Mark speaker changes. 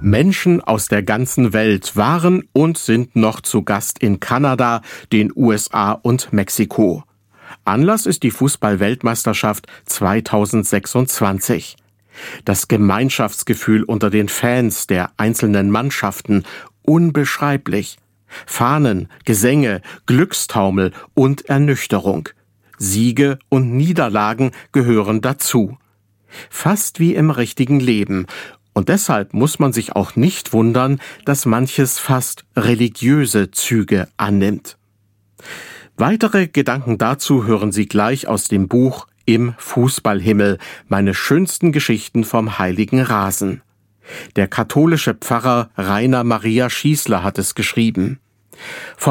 Speaker 1: Menschen aus der ganzen Welt waren und sind noch zu Gast in Kanada, den USA und Mexiko. Anlass ist die Fußball-Weltmeisterschaft 2026. Das Gemeinschaftsgefühl unter den Fans der einzelnen Mannschaften unbeschreiblich. Fahnen, Gesänge, Glückstaumel und Ernüchterung. Siege und Niederlagen gehören dazu. Fast wie im richtigen Leben. Und deshalb muss man sich auch nicht wundern, dass manches fast religiöse Züge annimmt. Weitere Gedanken dazu hören Sie gleich aus dem Buch Im Fußballhimmel, meine schönsten Geschichten vom heiligen Rasen. Der katholische Pfarrer Rainer Maria Schießler hat es geschrieben.